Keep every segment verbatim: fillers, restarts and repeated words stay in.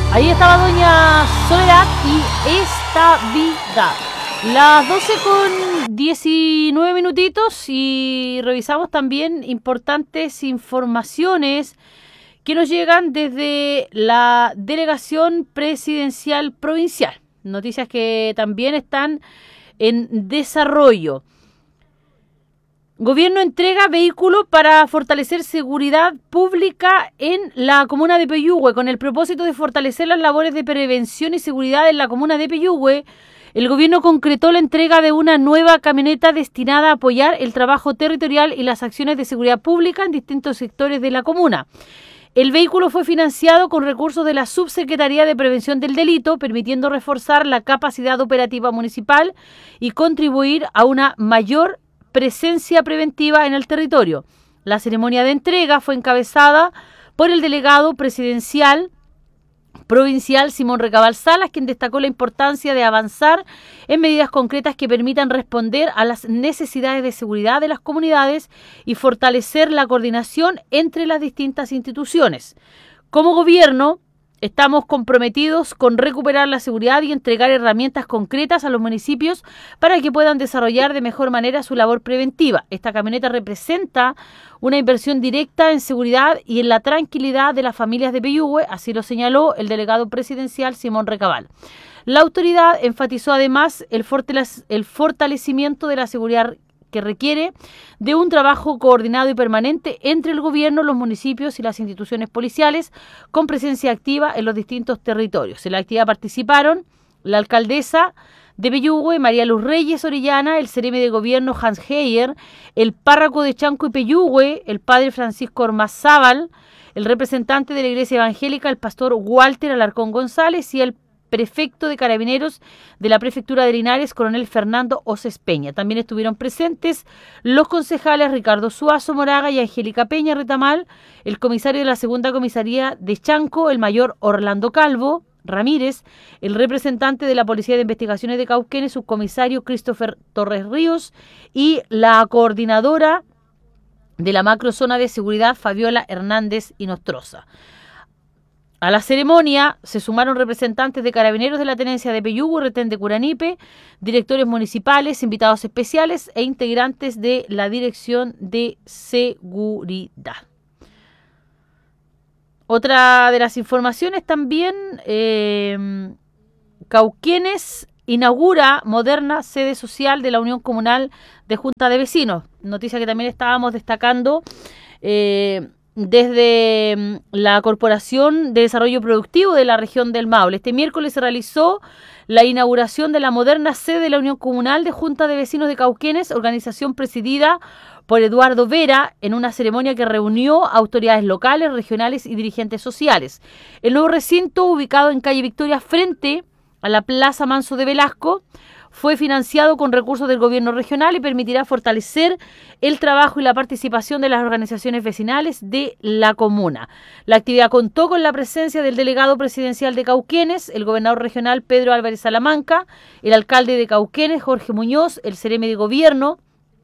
Ahí estaba doña Soledad y Estabilidad. Las doce con diecinueve minutitos y revisamos también importantes informaciones que nos llegan desde la Delegación Presidencial Provincial. Noticias que también están en desarrollo. Gobierno entrega vehículo para fortalecer seguridad pública en la comuna de Peyúgue. Con el propósito de fortalecer las labores de prevención y seguridad en la comuna de Peyúgue, el gobierno concretó la entrega de una nueva camioneta destinada a apoyar el trabajo territorial y las acciones de seguridad pública en distintos sectores de la comuna. El vehículo fue financiado con recursos de la Subsecretaría de Prevención del Delito, permitiendo reforzar la capacidad operativa municipal y contribuir a una mayor presencia preventiva en el territorio. La ceremonia de entrega fue encabezada por el delegado presidencial provincial Simón Recabal Salas, quien destacó la importancia de avanzar en medidas concretas que permitan responder a las necesidades de seguridad de las comunidades y fortalecer la coordinación entre las distintas instituciones. Como gobierno, estamos comprometidos con recuperar la seguridad y entregar herramientas concretas a los municipios para que puedan desarrollar de mejor manera su labor preventiva. Esta camioneta representa una inversión directa en seguridad y en la tranquilidad de las familias de Peyúgue, así lo señaló el delegado presidencial Simón Recabal. La autoridad enfatizó además el fortalecimiento de la seguridad que requiere de un trabajo coordinado y permanente entre el gobierno, los municipios y las instituciones policiales, con presencia activa en los distintos territorios. En la actividad participaron la alcaldesa de Peyúgue, María Luz Reyes Orellana, el seremi de gobierno Hans Heyer, el párroco de Chanco y Peyúgue, el padre Francisco Ormazábal, el representante de la Iglesia Evangélica, el pastor Walter Alarcón González y el prefecto de Carabineros de la Prefectura de Linares, coronel Fernando Oces Peña. También estuvieron presentes los concejales Ricardo Suazo Moraga y Angélica Peña Retamal, el comisario de la Segunda Comisaría de Chanco, el mayor Orlando Calvo Ramírez, el representante de la Policía de Investigaciones de Cauquenes, subcomisario Christopher Torres Ríos y la coordinadora de la macrozona de seguridad Fabiola Hernández Inostroza. A la ceremonia se sumaron representantes de Carabineros de la Tenencia de Peyúgue, Retén de Curanipe, directores municipales, invitados especiales e integrantes de la Dirección de Seguridad. Otra de las informaciones también, eh, Cauquenes inaugura moderna sede social de la Unión Comunal de Junta de Vecinos. Noticia que también estábamos destacando eh, desde la Corporación de Desarrollo Productivo de la región del Maule. Este miércoles se realizó la inauguración de la moderna sede de la Unión Comunal de Junta de Vecinos de Cauquenes, organización presidida por Eduardo Vera, en una ceremonia que reunió a autoridades locales, regionales y dirigentes sociales. El nuevo recinto, ubicado en calle Victoria frente a la Plaza Manso de Velasco, fue financiado con recursos del gobierno regional y permitirá fortalecer el trabajo y la participación de las organizaciones vecinales de la comuna. La actividad contó con la presencia del delegado presidencial de Cauquenes, el gobernador regional Pedro Álvarez Salamanca, el alcalde de Cauquenes, Jorge Muñoz, el seremi de gobierno,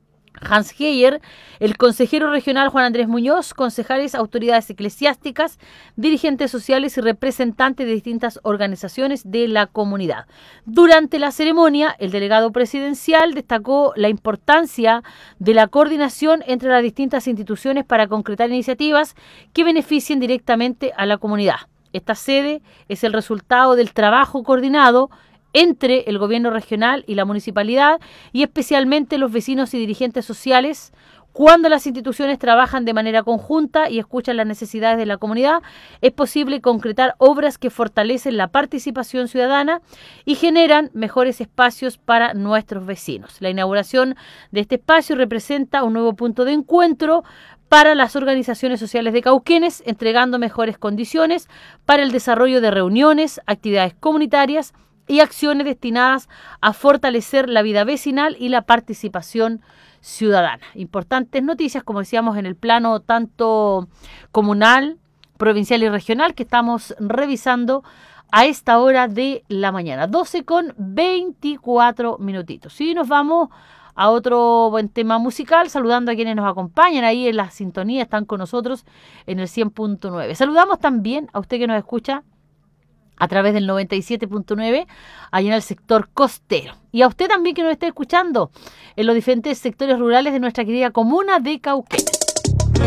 Hans Heyer, el consejero regional Juan Andrés Muñoz, concejales, autoridades eclesiásticas, dirigentes sociales y representantes de distintas organizaciones de la comunidad. Durante la ceremonia, el delegado presidencial destacó la importancia de la coordinación entre las distintas instituciones para concretar iniciativas que beneficien directamente a la comunidad. Esta sede es el resultado del trabajo coordinado entre el gobierno regional y la municipalidad, y especialmente los vecinos y dirigentes sociales. Cuando las instituciones trabajan de manera conjunta y escuchan las necesidades de la comunidad, es posible concretar obras que fortalecen la participación ciudadana y generan mejores espacios para nuestros vecinos. La inauguración de este espacio representa un nuevo punto de encuentro para las organizaciones sociales de Cauquenes, entregando mejores condiciones para el desarrollo de reuniones, actividades comunitarias y acciones destinadas a fortalecer la vida vecinal y la participación ciudadana. Importantes noticias, como decíamos, en el plano tanto comunal, provincial y regional, que estamos revisando a esta hora de la mañana. doce con veinticuatro minutitos. Y nos vamos a otro buen tema musical, saludando a quienes nos acompañan ahí en la sintonía, están con nosotros en el cien punto nueve. Saludamos también a usted que nos escucha a través del noventa y siete punto nueve, allá en el sector costero. Y a usted también que nos esté escuchando en los diferentes sectores rurales de nuestra querida comuna de Cauquenes.